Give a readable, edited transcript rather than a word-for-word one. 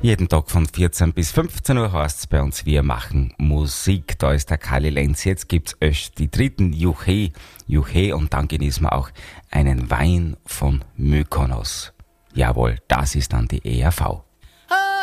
Jeden Tag von 14 bis 15 Uhr heißt es bei uns, wir machen Musik. Da ist der Kali Lenz. Jetzt gibt's erst die dritten Juche und dann genießen wir auch einen Wein von Mykonos. Jawohl, das ist dann die ERV.